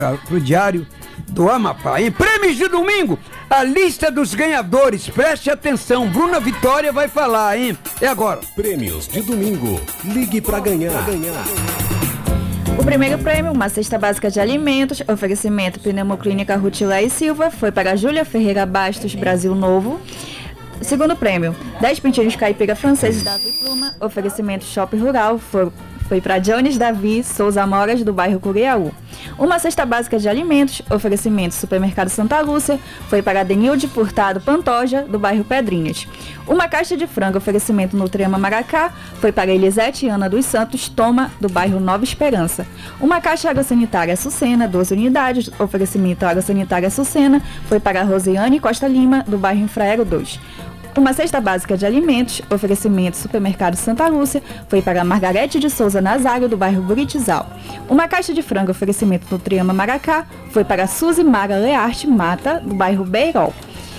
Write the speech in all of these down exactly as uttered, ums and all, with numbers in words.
pro Diário do Amapá. Em prêmios de domingo, a lista dos ganhadores. Preste atenção, Bruna Vitória vai falar, hein? É agora. Prêmios de domingo. Ligue pra ganhar. Pra ganhar. O primeiro prêmio, uma cesta básica de alimentos, oferecimento Pneumoclínica Rutilé e Silva, foi para Júlia Ferreira Bastos, Brasil Novo. Segundo prêmio, dez pintinhos caipira franceses da Pluma, oferecimento Shopping Rural, foi, foi para Jones Davi Souza Moras, do bairro Curiaú. Uma cesta básica de alimentos, oferecimento Supermercado Santa Lúcia, foi para Denilde Furtado Pantoja, do bairro Pedrinhas. Uma caixa de frango, oferecimento Nutriama Maracá, foi para Elisete Ana dos Santos Toma, do bairro Nova Esperança. Uma caixa de água sanitária Sucena, doze unidades, oferecimento água sanitária Sucena, foi para Rosiane Costa Lima, do bairro Infraero dois. Uma cesta básica de alimentos, oferecimento Supermercado Santa Lúcia, foi para Margarete de Souza Nazário, do bairro Buritizal. Uma caixa de frango, oferecimento Nutriama Maracá, foi para Suzy Mara Learte Mata, do bairro Beirol.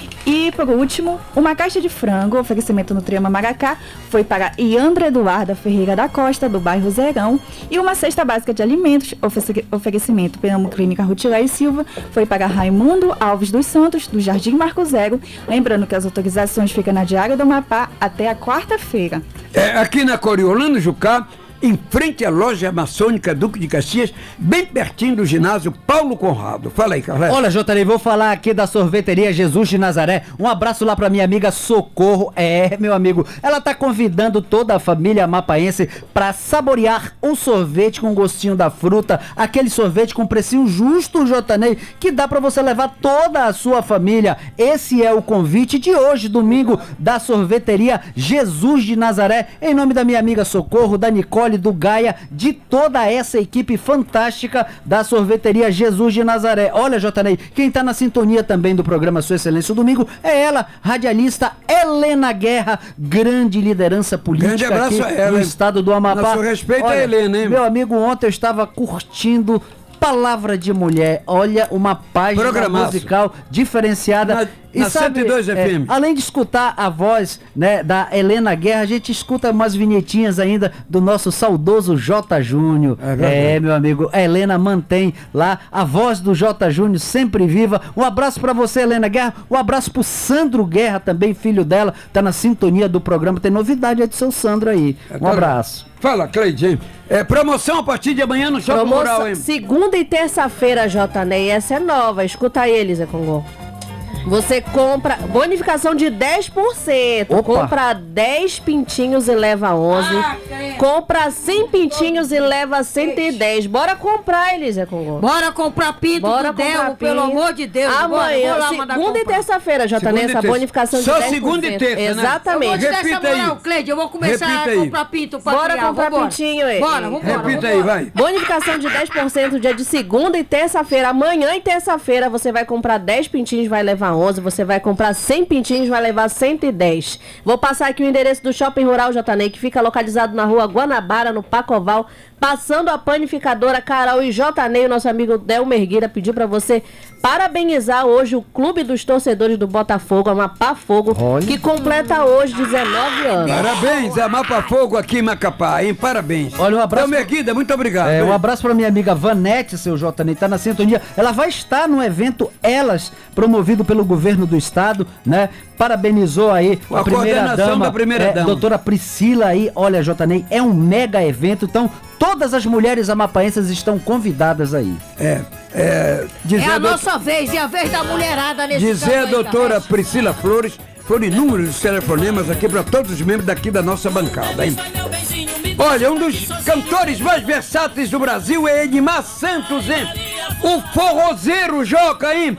E, por último, uma caixa de frango, oferecimento Nutriama Maracá, foi para Iandra Eduarda Ferreira da Costa, do bairro Zerão. E uma cesta básica de alimentos, ofe- oferecimento Pneumoclínica Rutilé e Silva, foi para Raimundo Alves dos Santos, do Jardim Marco Zero. Lembrando que as autorizações ficam na Diário do Amapá até a quarta-feira. É, aqui na Coriolano Jucá, em frente à loja maçônica Duque de Caxias, bem pertinho do ginásio Paulo Conrado. Fala aí, Carlos. Olha, J N, vou falar aqui da sorveteria Jesus de Nazaré. Um abraço lá pra minha amiga Socorro. É, meu amigo, ela tá convidando toda a família amapaense pra saborear um sorvete com gostinho da fruta, aquele sorvete com precinho justo, J N, que dá pra você levar toda a sua família. Esse é o convite de hoje, domingo, da sorveteria Jesus de Nazaré, em nome da minha amiga Socorro, da Nicole, do Gaia, de toda essa equipe fantástica da sorveteria Jesus de Nazaré. Olha, J Ney, quem tá na sintonia também do programa Sua Excelência Domingo é ela, radialista Helena Guerra, grande liderança política grande abraço aqui a ela, no estado do Amapá. Nosso respeito Olha, a Helena, hein? Meu amigo, ontem eu estava curtindo Palavra de Mulher. Olha, uma página Programaço. musical diferenciada. Na, e na sabe, cento e dois F M. É, além de escutar a voz, né, da Helena Guerra, a gente escuta umas vinhetinhas ainda do nosso saudoso J. Júnior. É, é, meu amigo, a Helena mantém lá a voz do J. Júnior sempre viva. Um abraço pra você, Helena Guerra. Um abraço pro Sandro Guerra também, filho dela, tá na sintonia do programa. Tem novidade aí do seu Sandro aí. Um abraço. Fala, Cleide. É, promoção a partir de amanhã no Shopping Promoção, Rural, hein? segunda e terça-feira, J Ney. Essa é nova. Escuta aí, Elisa Congo. Você compra bonificação de dez por cento. Opa. Compra dez pintinhos e leva onze. Ah, compra cem pintinhos e leva cento e dez. Bora comprar, Elisa Congo. Bora comprar pinto Bora do Delmo, pelo amor de Deus. Amanhã, bora, segunda e terça-feira, J Ney, essa bonificação de Só dez por cento. segunda e terça, né? Exatamente. Eu vou te dar Repita essa moral, aí. Cleide. Eu vou começar Repita a aí. comprar pinto pra Bora criar. comprar Vambora. pintinho aí. Bora, vambora. Repita vambora. aí, vai. Bonificação de dez por cento dia de segunda e terça-feira. Amanhã e terça-feira você vai comprar dez pintinhos, vai levar onze. Você vai comprar cem pintinhos, vai levar cento e dez. Vou passar aqui o endereço do Shopping Rural J Ney, que fica localizado na rua Guanabara, no Pacoval, passando a panificadora Carol e J Ney. O nosso amigo Delmer Guira pediu pra você parabenizar hoje o Clube dos Torcedores do Botafogo, Amapá Fogo, Olha. que completa hoje dezenove anos. Parabéns, Amapá Fogo aqui em Macapá, hein? Parabéns. Olha, um abraço. Delmer Guida, muito obrigado. É, hein? um abraço para minha amiga Vanete, seu J Ney, tá na sintonia. Ela vai estar no evento Elas, promovido pelo governo do estado, né? Parabenizou aí A a primeira coordenação dama, da primeira é, dama. doutora Priscila aí. Olha, J Ney, é um mega evento, então todas as mulheres amapaenses estão convidadas aí. É, é, dizer É a a doutor- nossa vez e a vez da mulherada nesse Dizer a campo aí, doutora Carlos. Priscila Flores, foram inúmeros telefonemas aqui para todos os membros daqui da nossa bancada, hein? Olha, um dos cantores mais versáteis do Brasil é Edmar Santos, hein? O forrozeiro, Joca, hein?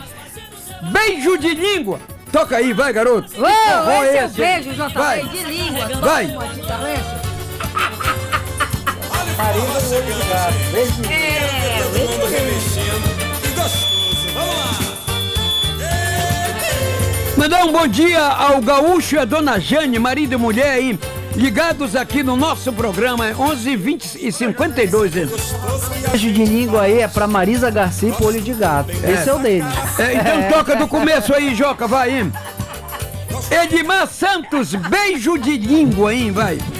Beijo de língua. Toca aí, vai, garoto. Ô, forró esse é hein? beijo, J Vai. Ney, de língua. Vai. Toma, Tita Lença. Mandar um bom dia ao gaúcho e a dona Jane, marido e mulher, hein? Ligados aqui no nosso programa, é onze, vinte e cinquenta e dois, hein? Beijo de língua aí é pra Marisa Garcia e pro Olho de Gato. Esse é o dele. É, então toca do começo aí, Joca, vai, hein? Edmar Santos, beijo de língua, hein, vai.